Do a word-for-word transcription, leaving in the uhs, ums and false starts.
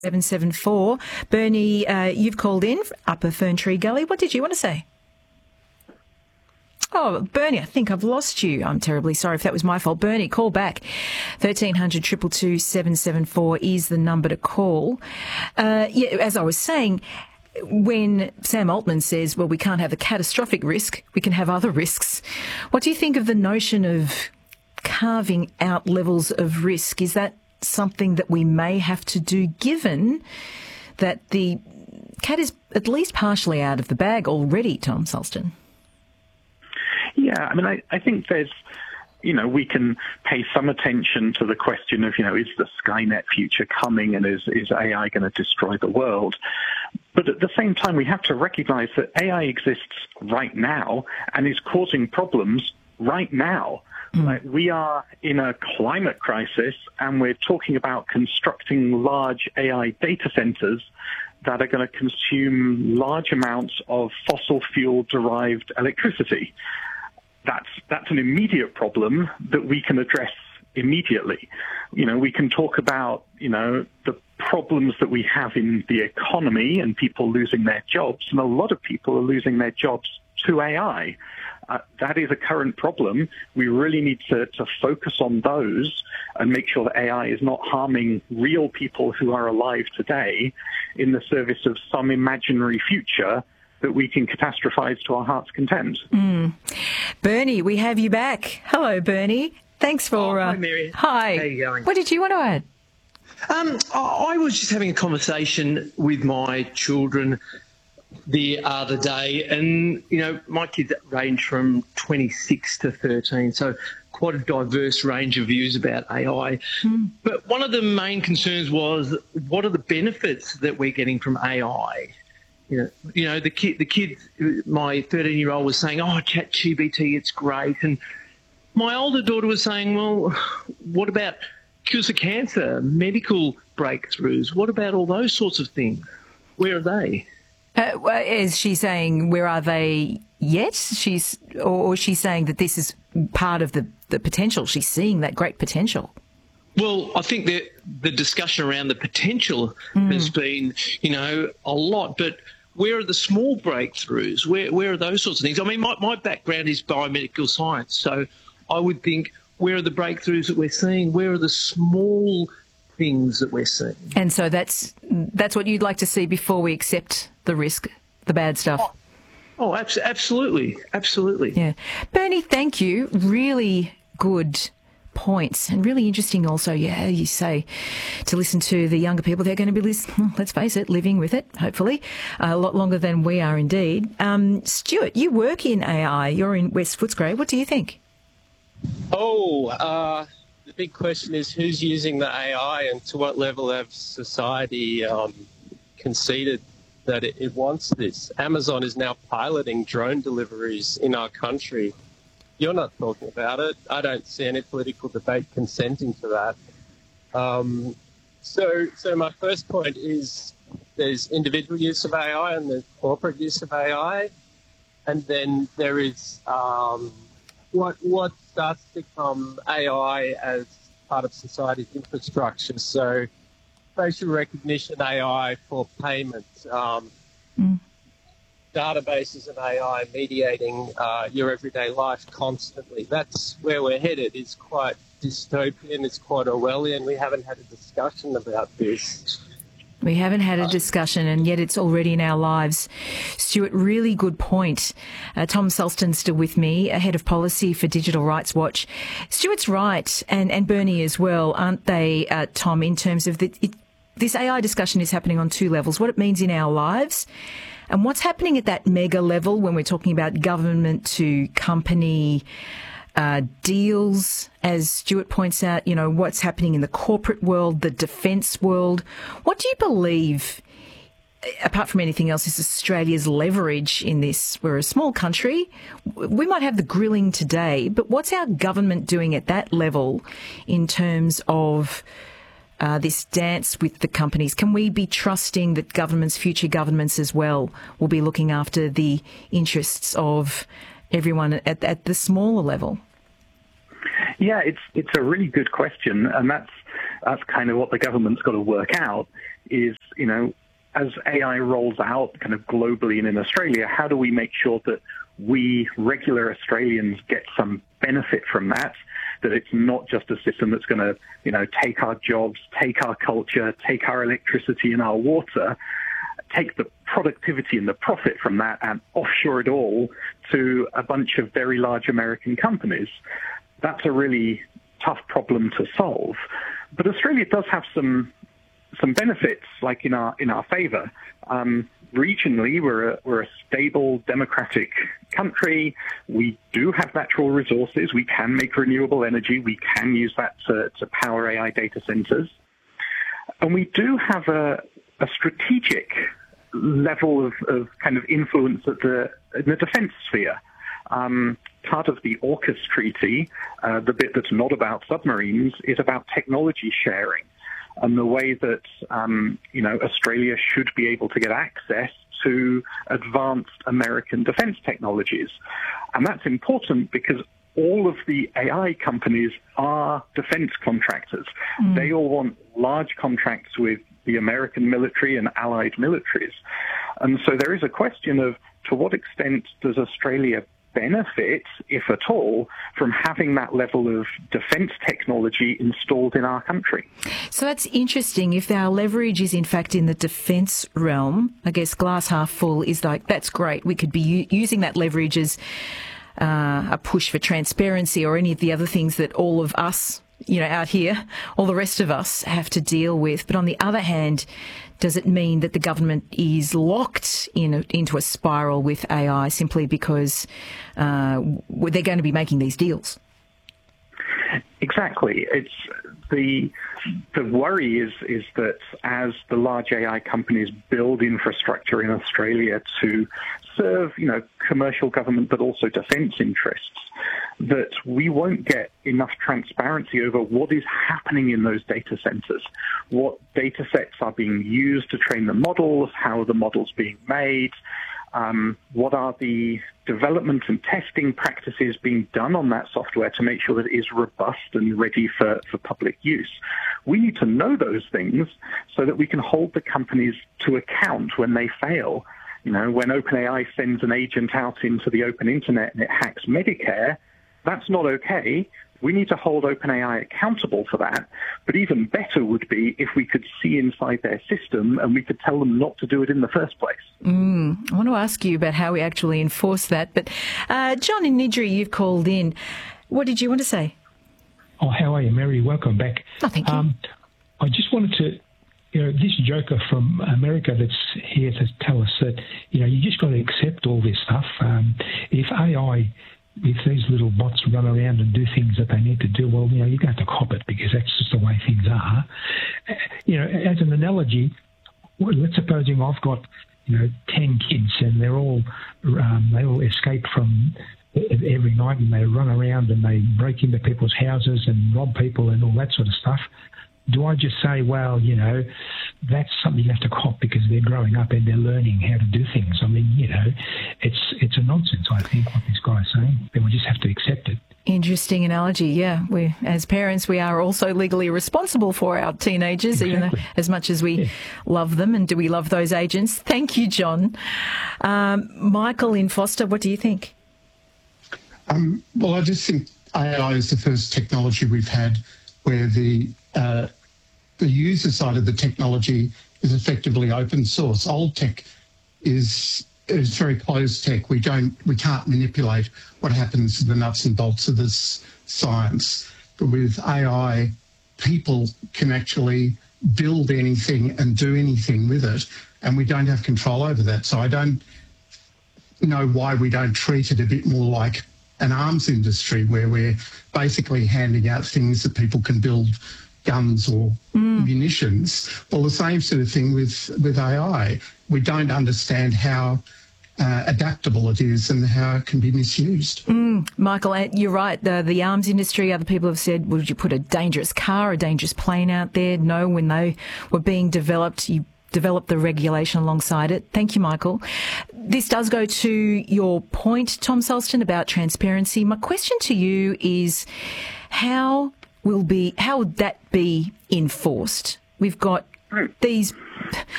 seven seven four. Bernie, uh, you've called in Upper Fern Tree Gully. What did you want to say? Oh, Bernie, I think I've lost you. I'm terribly sorry if that was my fault. Bernie, call back. thirteen hundred, two two two, seven seven four is the number to call. Uh, yeah, as I was saying, when Sam Altman says, well, we can't have a catastrophic risk, we can have other risks. What do you think of the notion of carving out levels of risk? Is that something that we may have to do, given that the cat is at least partially out of the bag already, Tom Sulston? Yeah, I mean, I, I think there's, you know, we can pay some attention to the question of, you know, is the Skynet future coming, and is, is A I going to destroy the world? But at the same time, we have to recognize that A I exists right now and is causing problems right now. Mm. Like, we are in a climate crisis, and we're talking about constructing large A I data centers that are going to consume large amounts of fossil fuel-derived electricity. That's that's an immediate problem that we can address immediately. You know, we can talk about, you know, the problems that we have in the economy and people losing their jobs, and a lot of people are losing their jobs to A I. Uh, that is a current problem. We really need to, to focus on those and make sure that A I is not harming real people who are alive today in the service of some imaginary future that we can catastrophize to our heart's content. Mm. Bernie, we have you back. Hello, Bernie. Thanks for... Oh, hi, uh, Mary. Hi. How are you going? What did you want to add? Um, I was just having a conversation with my children the other day, and, you know, my kids range from twenty-six to thirteen, so quite a diverse range of views about A I. Mm. But one of the main concerns was, what are the benefits that we're getting from A I? You know, you know, the kid, the kid, my thirteen-year-old was saying, "Oh, ChatGPT, it's great," and my older daughter was saying, "Well, what about cures of cancer, medical breakthroughs? What about all those sorts of things? Where are they?" Uh, is she saying, where are they yet? She's, or is she saying that this is part of the, the potential? She's seeing that great potential. Well, I think that the discussion around the potential mm. has been, you know, a lot, but where are the small breakthroughs? Where where are those sorts of things? I mean, my, my background is biomedical science, so I would think, where are the breakthroughs that we're seeing? Where are the small things that we're seeing? And so that's that's what you'd like to see before we accept the risk, the bad stuff. Oh, oh abs- absolutely, absolutely. Yeah, Bernie, thank you. Really good points, and really interesting also, yeah, you say, to listen to the younger people. They're going to be, listening, let's face it, living with it, hopefully, a lot longer than we are indeed. Um, Stuart, you work in A I. You're in West Footscray. What do you think? Oh, uh, the big question is who's using the A I, and to what level have society um, conceded that it, it wants this? Amazon is now piloting drone deliveries in our country. You're not talking about it. I don't see any political debate consenting to that. Um, so, so my first point is there's individual use of A I and there's corporate use of A I, and then there is um, what what starts to become A I as part of society's infrastructure. So, facial recognition A I for payment. Um, mm. Databases of A I mediating uh, your everyday life constantly. That's where we're headed. It's quite dystopian. It's quite Orwellian. We haven't had a discussion about this. We haven't had a discussion, and yet it's already in our lives. Stuart, really good point. Uh, Tom Sulston still with me, Head of Policy for Digital Rights Watch. Stuart's right, and, and Bernie as well, aren't they, uh, Tom, in terms of the, it, this A I discussion is happening on two levels, what it means in our lives and what's happening at that mega level when we're talking about government to company uh, deals. As Stuart points out, you know, what's happening in the corporate world, the defence world. What do you believe, apart from anything else, is Australia's leverage in this? We're a small country. We might have the grilling today, but what's our government doing at that level in terms of Uh, this dance with the companies? Can we be trusting that governments, future governments as well, will be looking after the interests of everyone at, at the smaller level? Yeah, it's it's a really good question, and that's That's kind of what the government's got to work out is, you know, as A I rolls out kind of globally and in Australia, how do we make sure that we regular Australians get some benefit from that, that it's not just a system that's going to, you know, take our jobs, take our culture, take our electricity and our water, take the productivity and the profit from that and offshore it all to a bunch of very large American companies. That's a really tough problem to solve. But Australia does have some some benefits, like in our in our favour. Um, regionally, we're a, we're a stable, democratic country. We do have natural resources. We can make renewable energy. We can use that to, to power A I data centres. And we do have a, a strategic level of, of kind of influence at the, in the defence sphere. Um, part of the AUKUS treaty, uh, the bit that's not about submarines, is about technology sharing and the way that, um, you know, Australia should be able to get access to advanced American defence technologies. And that's important because all of the A I companies are defence contractors. Mm. They all want large contracts with the American military and allied militaries. And so there is a question of to what extent does Australia benefit, if at all, from having that level of defence technology installed in our country. So that's interesting. If our leverage is in fact in the defence realm, I guess glass half full is like, that's great. We could be u- using that leverage as uh, a push for transparency or any of the other things that all of us, you know, out here, all the rest of us have to deal with. But on the other hand, does it mean that the government is locked in a, into a spiral with A I simply because uh, they're going to be making these deals? Exactly. It's the the worry is is that as the large A I companies build infrastructure in Australia to serve, you know, commercial government but also defence interests, that we won't get enough transparency over what is happening in those data centres, what data sets are being used to train the models, how are the models being made, um, what are the development and testing practices being done on that software to make sure that it is robust and ready for, for public use. We need to know those things so that we can hold the companies to account when they fail. You know, when OpenAI sends an agent out into the open internet and it hacks Medicare, that's not okay. We need to hold OpenAI accountable for that. But even better would be if we could see inside their system and we could tell them not to do it in the first place. Mm, I want to ask you about how we actually enforce that. But uh, John in Niddrie, you've called in. What did you want to say? Oh, how are you, Mary? Welcome back. Oh, thank you. Um, I just wanted to, you know, this joker from America that's here to tell us that, you know, you just got to accept all this stuff. Um, if A I... If these little bots run around and do things that they need to do, well, you know, you're going to have to cop it because that's just the way things are. You know, as an analogy, well, let's supposing I've got, you know, ten kids and they're all, um, they all escape from every night and they run around and they break into people's houses and rob people and all that sort of stuff. Do I just say, well, you know, that's something you have to cop because they're growing up and they're learning how to do things? I mean, you know, it's it's a nonsense, I think, what this guy's saying. Then we just have to accept it. Interesting analogy, yeah. We, as parents, we are also legally responsible for our teenagers, exactly. Even though, as much as we yeah. love them. And do we love those agents? Thank you, John. Um, Michael in Foster, what do you think? Um, well, I just think A I is the first technology we've had where the uh, the user side of the technology is effectively open source. Old tech is is very closed tech. We don't we can't manipulate what happens to the nuts and bolts of this science. But with A I, people can actually build anything and do anything with it, and we don't have control over that. So I don't know why we don't treat it a bit more like an arms industry where we're basically handing out things that people can build guns or mm. munitions. Well, the same sort of thing with, with A I. We don't understand how uh, adaptable it is and how it can be misused. Mm. Michael, you're right. The, the arms industry, other people have said, would you put a dangerous car, a dangerous plane out there? No, when they were being developed, you develop the regulation alongside it. Thank you, Michael. This does go to your point, Tom Sulston, about transparency. My question to you is, how will be, how would that be enforced? We've got these